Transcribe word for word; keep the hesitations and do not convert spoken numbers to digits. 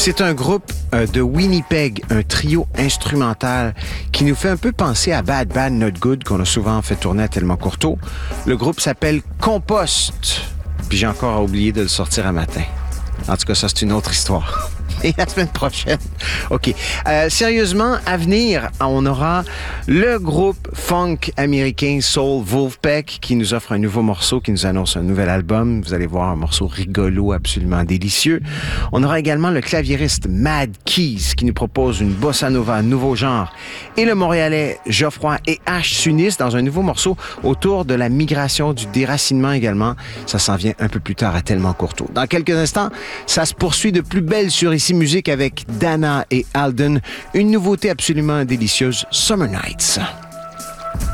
C'est un groupe euh, de Winnipeg, un trio instrumental qui nous fait un peu penser à Bad Bad Not Good qu'on a souvent fait tourner à Tellement Courteau. Le groupe s'appelle Compost. Puis j'ai encore oublié de le sortir à matin. En tout cas, ça, c'est une autre histoire. Et la semaine prochaine. OK. Euh, sérieusement, à venir, on aura le groupe funk américain Soul Wolfpack qui nous offre un nouveau morceau, qui nous annonce un nouvel album. Vous allez voir un morceau rigolo, absolument délicieux. On aura également le claviériste Mad Keys qui nous propose une bossa nova, un nouveau genre. Et le Montréalais Geoffroy et H s'unissent dans un nouveau morceau autour de la migration, du déracinement également. Ça s'en vient un peu plus tard à Tellement Courteau. Dans quelques instants, ça se poursuit de plus belle sur Ici Musique avec Dana et Alden. Une nouveauté absolument délicieuse, Summer Nights.